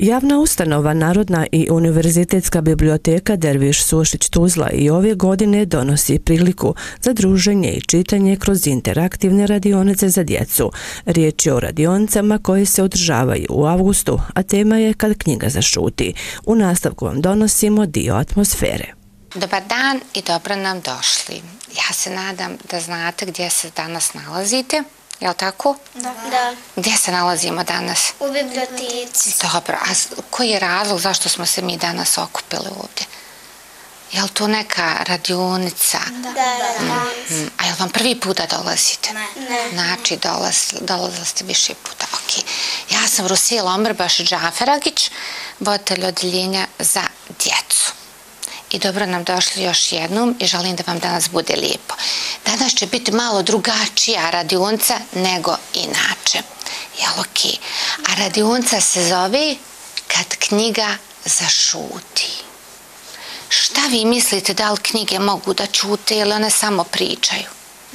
Javna ustanova Narodna i univerzitetska biblioteka Derviš Sušić Tuzla i ove godine donosi priliku za druženje i čitanje kroz interaktivne radionice za djecu. Riječ je o radionicama koje se održavaju u avgustu, a tema je Kad knjiga zašuti. U nastavku vam donosimo dio atmosfere. Dobar dan i dobro nam došli. Ja se nadam da znate gdje se danas nalazite. Je li tako? Da. Gdje se nalazimo danas? U biblioteci. Dobro, a koji je razlog zašto smo se mi danas okupili ovdje? Je li to neka radionica? Da. A je li vam prvi put da dolazite? Ne. Znači, dolazili ste više puta, ok. Ja sam Rusila Omrbaš Džaferagić, voditelj odjeljenja za djecu. I dobro nam došli još jednom i želim da vam danas bude lijepo. Danas će biti malo drugačija radionica nego inače. Jel ok? A radionica se zove Kad knjiga zašuti. Šta vi mislite, da li knjige mogu da čute ili one samo pričaju?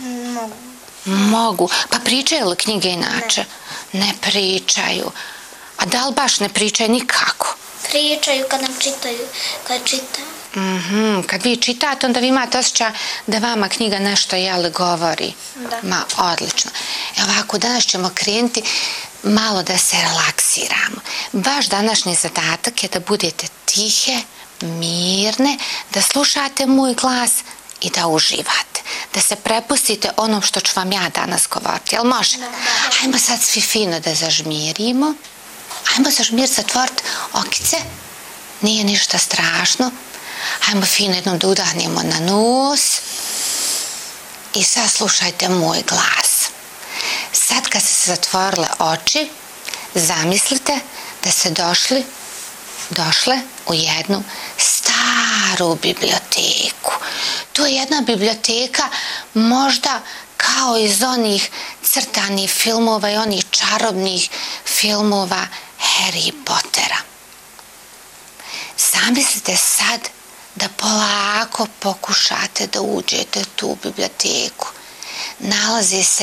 Mogu. Pa pričaju li knjige inače? Ne pričaju. A da li baš ne pričaju nikako? Pričaju kad nam čitaju, kad čitaju. Kad vi čitate, onda vi imate osjećaj da vama knjiga nešto govori. Da. Ma, odlično. Ovako, danas ćemo krenuti malo da se relaksiramo. Vaš današnji zadatak je da budete tihe, mirne, da slušate moj glas i da uživate. Da se prepustite onom što ću vam ja danas govoriti. Jel može? Da. Hajmo sad svi fino da zažmirimo. Hajmo zažmiriti, zatvoriti okice. Nije ništa strašno. Hajmo fino jednom da udahnemo na nos i sad slušajte moj glas. Sad kad ste se zatvorile oči, zamislite da ste došle u jednu staru biblioteku. To je jedna biblioteka možda kao iz onih crtanih filmova i onih čarobnih filmova Harry Pottera. Zamislite sad da polako pokušate da uđete u tu biblioteku. Nalazi se